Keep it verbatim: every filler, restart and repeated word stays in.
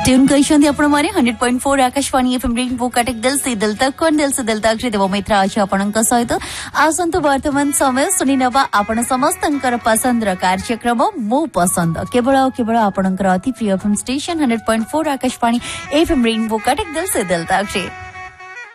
Tune करिसंती आपण माने hundred point four Akashvani FM rainbow Cuttack दिल से दिल तक कोन दिल से दिल तक रे देव मित्र आज आपणक सहित आसंतु वर्तमान समय सुनि नबा आपण समस्तंकर पसंदर कार्यक्रम मो पसंद केवल केवल आपणकर अति प्रिय FM station hundred point four Akashvani FM rainbow Cuttack दिल से दिल तक रे।